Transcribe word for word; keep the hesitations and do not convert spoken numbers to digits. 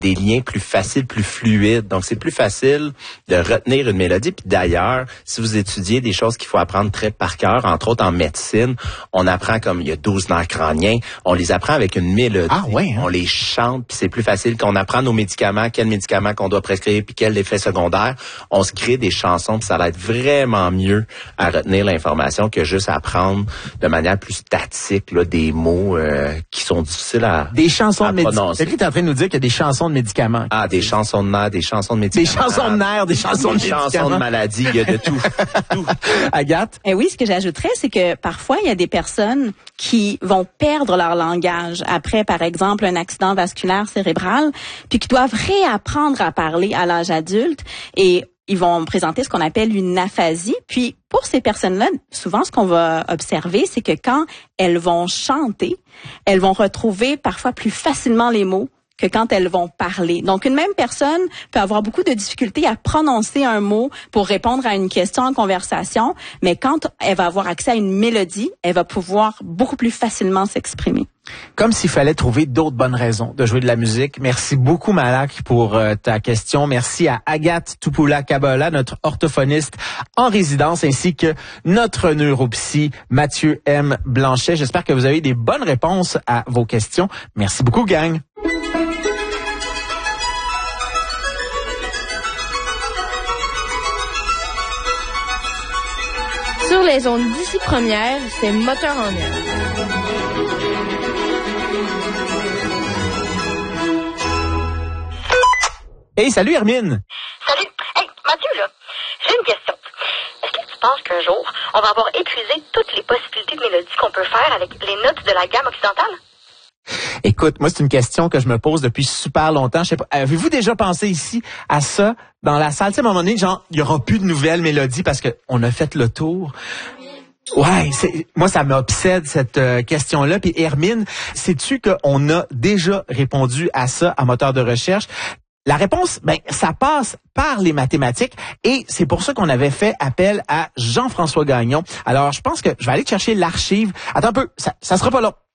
des liens plus faciles, plus fluides. Donc, c'est plus facile de retenir une mélodie. Puis d'ailleurs, si vous étudiez des choses qu'il faut apprendre très par cœur, entre autres en médecine, on apprend comme il y a douze nerfs crâniens, on les apprend avec une mélodie. Ah ouais, hein? On les chante, puis c'est plus facile qu'on apprend nos médicaments, quels médicaments qu'on doit prescrire, puis quel effet secondaire. On se crée des chansons, puis ça va être vraiment mieux à retenir l'information que juste apprendre de manière plus statique là, des mots euh, qui sont difficiles à Des chansons à de médicaments. prononcer. C'est tu es en train de nous dire qu'il y a des chansons de médicaments. Ah, des chansons de nerfs, des chansons de Des médicaments. chansons de nerfs, des chansons de Des chansons médicaments. de maladies, il y a de tout. tout. Agathe? Et oui, ce que j'ajouterais, c'est que parfois, il y a des personnes qui vont perdre leur langage après, par exemple, un accident vasculaire cérébral, puis qui doivent réapprendre à parler à l'âge adulte. Et ils vont présenter ce qu'on appelle une aphasie. Puis, pour ces personnes-là, souvent, ce qu'on va observer, c'est que quand elles vont chanter, elles vont retrouver parfois plus facilement les mots que quand elles vont parler. Donc, une même personne peut avoir beaucoup de difficultés à prononcer un mot pour répondre à une question en conversation, mais quand elle va avoir accès à une mélodie, elle va pouvoir beaucoup plus facilement s'exprimer. Comme s'il fallait trouver d'autres bonnes raisons de jouer de la musique. Merci beaucoup, Malak, pour euh, ta question. Merci à Agathe Tupoula-Kabola, notre orthophoniste en résidence, ainsi que notre neuropsy, Mathieu M. Blanchet. J'espère que vous avez des bonnes réponses à vos questions. Merci beaucoup, gang. Sur les ondes d'ici première, c'est Moteur en air. Hey, salut Hermine! Salut. Hey, Mathieu, là, j'ai une question. Est-ce que tu penses qu'un jour, on va avoir épuisé toutes les possibilités de mélodies qu'on peut faire avec les notes de la gamme occidentale? Écoute, moi, c'est une question que je me pose depuis super longtemps. Je sais pas, avez-vous déjà pensé ici à ça dans la salle? Tu sais, à un moment donné, genre, il y aura plus de nouvelles mélodies parce que on a fait le tour. Ouais, c'est, moi, ça m'obsède, cette euh, question-là. Puis Hermine, sais-tu qu'on a déjà répondu à ça à Moteur de recherche? La réponse, ben, ça passe par les mathématiques et c'est pour ça qu'on avait fait appel à Jean-François Gagnon. Alors, je pense que je vais aller chercher l'archive. Attends un peu, ça, ça sera pas long.